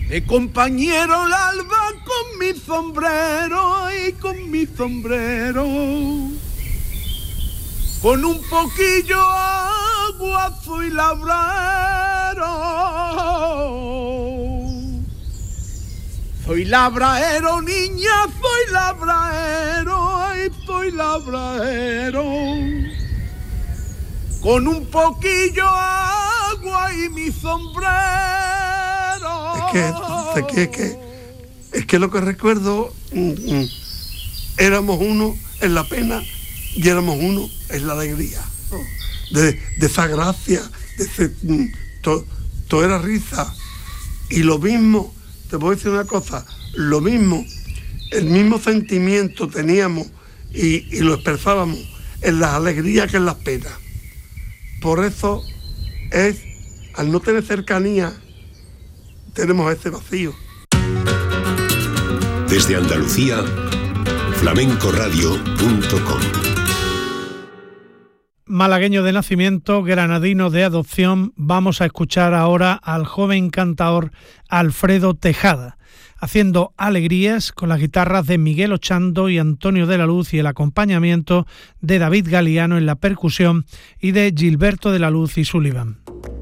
de compañero el alba con mi sombrero y con mi sombrero. Con un poquillo agua soy labrero. Soy labraero, niña, soy labraero, ay, soy labraero. Con un poquillo agua y mi sombrero. Es que lo que recuerdo, éramos uno en la pena y éramos uno en la alegría, ¿no? De esa gracia, todo era risa. Y lo mismo, te puedo decir una cosa, lo mismo, el mismo sentimiento teníamos y lo expresábamos en las alegrías que en las penas. Por eso es, al no tener cercanía, tenemos ese vacío. Desde Andalucía, flamencoradio.com. Malagueño de nacimiento, granadino de adopción, vamos a escuchar ahora al joven cantador Alfredo Tejada, haciendo alegrías con las guitarras de Miguel Ochando y Antonio de la Luz y el acompañamiento de David Galiano en la percusión y de Gilberto de la Luz y Sullivan.